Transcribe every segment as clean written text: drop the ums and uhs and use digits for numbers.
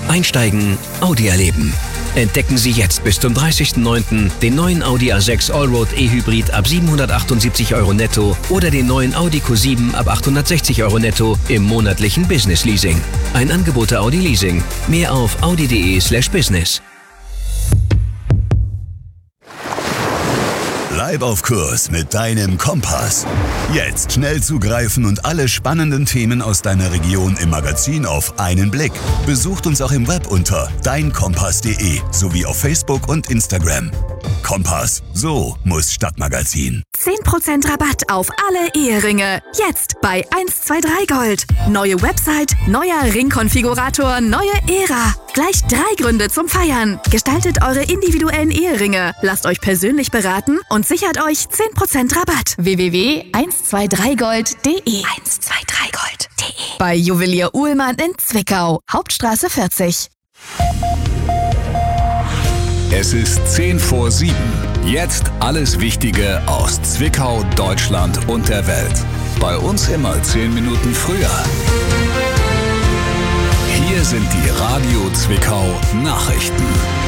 Einsteigen, Audi erleben. Entdecken Sie jetzt bis zum 30.09. den neuen Audi A6 Allroad E-Hybrid ab 778 € netto oder den neuen Audi Q7 ab 860 € netto im monatlichen Business Leasing. Ein Angebot der Audi Leasing. Mehr auf audi.de/business. Bleib auf Kurs mit deinem Kompass. Jetzt schnell zugreifen und alle spannenden Themen aus deiner Region im Magazin auf einen Blick. Besucht uns auch im Web unter deinkompass.de sowie auf Facebook und Instagram. Kompass, so muss Stadtmagazin. 10% Rabatt auf alle Eheringe. Jetzt bei 123 Gold. Neue Website, neuer Ringkonfigurator, neue Ära. Gleich 3 Gründe zum Feiern. Gestaltet eure individuellen Eheringe. Lasst euch persönlich beraten und sichert euch 10% Rabatt. www.123gold.de 123gold.de Bei Juwelier Uhlmann in Zwickau. Hauptstraße 40. Es ist 6:10. Jetzt alles Wichtige aus Zwickau, Deutschland und der Welt. Bei uns immer 10 Minuten früher. Hier sind die Radio Zwickau Nachrichten.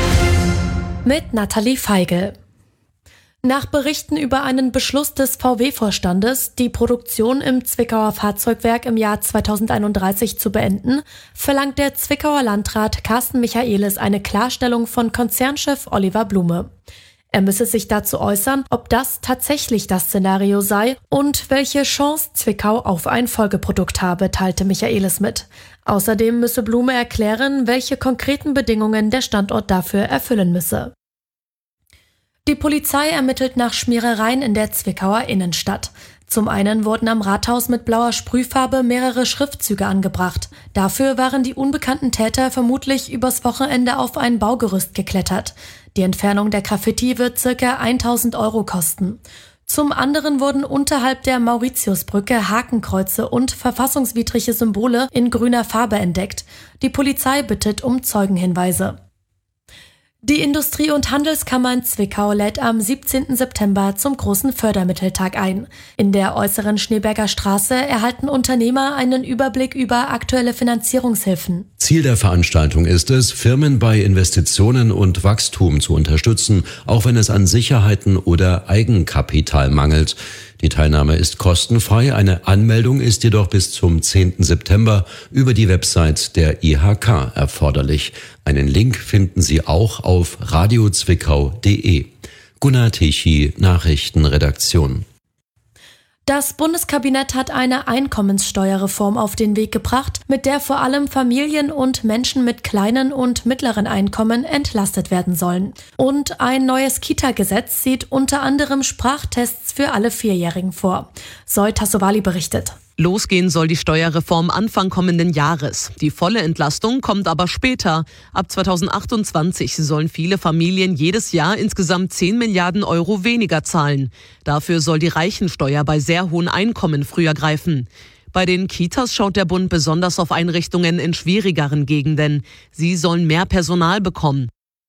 Mit Nathalie Feigl. Nach Berichten über einen Beschluss des VW-Vorstandes, die Produktion im Zwickauer Fahrzeugwerk im Jahr 2031 zu beenden, verlangt der Zwickauer Landrat Carsten Michaelis eine Klarstellung von Konzernchef Oliver Blume. Er müsse sich dazu äußern, ob das tatsächlich das Szenario sei und welche Chance Zwickau auf ein Folgeprodukt habe, teilte Michaelis mit. Außerdem müsse Blume erklären, welche konkreten Bedingungen der Standort dafür erfüllen müsse. Die Polizei ermittelt nach Schmierereien in der Zwickauer Innenstadt. Zum einen wurden am Rathaus mit blauer Sprühfarbe mehrere Schriftzüge angebracht. Dafür waren die unbekannten Täter vermutlich übers Wochenende auf ein Baugerüst geklettert. Die Entfernung der Graffiti wird ca. 1.000 € kosten. Zum anderen wurden unterhalb der Mauritiusbrücke Hakenkreuze und verfassungswidrige Symbole in grüner Farbe entdeckt. Die Polizei bittet um Zeugenhinweise. Die Industrie- und Handelskammer in Zwickau lädt am 17. September zum großen Fördermitteltag ein. In der äußeren Schneeberger Straße erhalten Unternehmer einen Überblick über aktuelle Finanzierungshilfen. Ziel der Veranstaltung ist es, Firmen bei Investitionen und Wachstum zu unterstützen, auch wenn es an Sicherheiten oder Eigenkapital mangelt. Die Teilnahme ist kostenfrei, eine Anmeldung ist jedoch bis zum 10. September über die Website der IHK erforderlich. Einen Link finden Sie auch auf radiozwickau.de. Gunnar Tichy, Nachrichtenredaktion. Das Bundeskabinett hat eine Einkommenssteuerreform auf den Weg gebracht, mit der vor allem Familien und Menschen mit kleinen und mittleren Einkommen entlastet werden sollen. Und ein neues Kita-Gesetz sieht unter anderem Sprachtests für alle Vierjährigen vor. Zoe Tassovali berichtet. Losgehen soll die Steuerreform Anfang kommenden Jahres. Die volle Entlastung kommt aber später. Ab 2028 sollen viele Familien jedes Jahr insgesamt 10 Milliarden € weniger zahlen. Dafür soll die Reichensteuer bei sehr hohen Einkommen früher greifen. Bei den Kitas schaut der Bund besonders auf Einrichtungen in schwierigeren Gegenden. Sie sollen mehr Personal bekommen.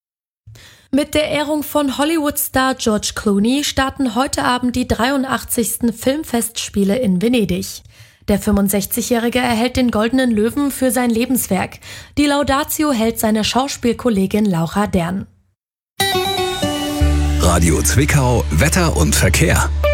Mit der Ehrung von Hollywood-Star George Clooney starten heute Abend die 83. Filmfestspiele in Venedig. Der 65-Jährige erhält den Goldenen Löwen für sein Lebenswerk. Die Laudatio hält seine Schauspielkollegin Laura Dern. Radio Zwickau, Wetter und Verkehr.